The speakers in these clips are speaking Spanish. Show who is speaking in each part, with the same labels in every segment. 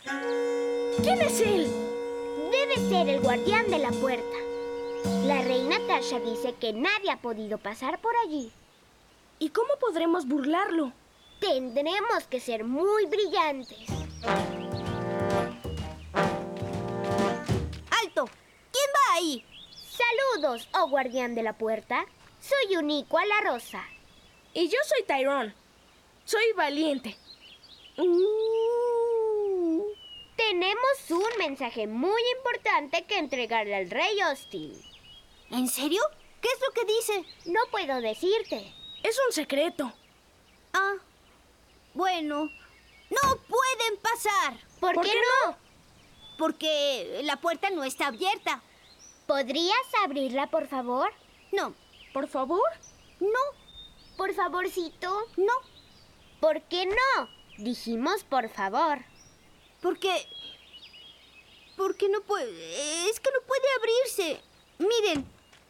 Speaker 1: ¿Quién es él?
Speaker 2: Debe ser el guardián de la puerta. La reina Tasha dice que nadie ha podido pasar por allí.
Speaker 1: ¿Y cómo podremos burlarlo?
Speaker 2: Tendremos que ser muy brillantes.
Speaker 3: ¡Alto! ¿Quién va ahí?
Speaker 2: Saludos, oh guardián de la puerta. Soy Unico a la Rosa.
Speaker 1: Y yo soy Tyrone. Soy valiente.
Speaker 2: Tenemos un mensaje muy importante que entregarle al rey Austin.
Speaker 3: ¿En serio? ¿Qué es lo que dice?
Speaker 2: No puedo decirte.
Speaker 1: Es un secreto.
Speaker 3: Ah, bueno. ¡No pueden pasar!
Speaker 2: ¿Por qué no?
Speaker 3: Porque la puerta no está abierta.
Speaker 2: ¿Podrías abrirla, por favor?
Speaker 3: No,
Speaker 1: ¿Por favor?
Speaker 3: no,
Speaker 2: Por favorcito.
Speaker 3: no.
Speaker 2: ¿Por qué no? Dijimos por favor.
Speaker 3: Porque no puede... Es que no puede abrirse. Miren.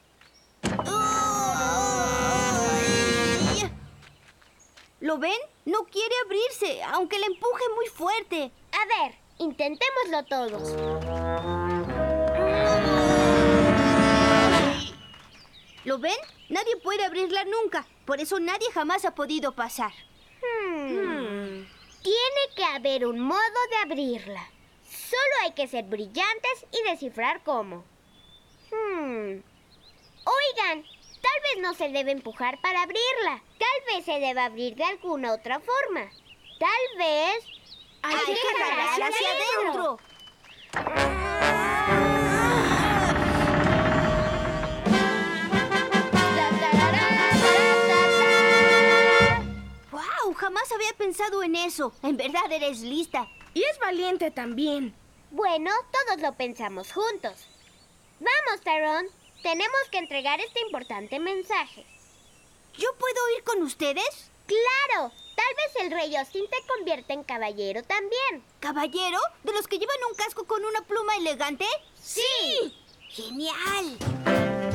Speaker 3: ¡Ay! ¿Lo ven? No quiere abrirse, aunque le empuje muy fuerte.
Speaker 2: A ver, intentémoslo todos.
Speaker 3: ¿Lo ven? Nadie puede abrirla nunca. Por eso nadie jamás ha podido pasar.
Speaker 2: Tiene que haber un modo de abrirla. Solo hay que ser brillantes y descifrar cómo. Oigan, tal vez no se debe empujar para abrirla. Tal vez se debe abrir de alguna otra forma. Tal vez...
Speaker 3: Hay que jalarla hacia adentro. ¡Wow! Jamás había pensado en eso. En verdad eres lista.
Speaker 1: Y es valiente también.
Speaker 2: Bueno, todos lo pensamos juntos. Vamos, Tyrone. Tenemos que entregar este importante mensaje.
Speaker 3: ¿Yo puedo ir con ustedes?
Speaker 2: ¡Claro! Tal vez el rey Austin te convierta en caballero también.
Speaker 3: ¿Caballero? ¿De los que llevan un casco con una pluma elegante?
Speaker 2: ¡Sí!
Speaker 3: ¡Genial!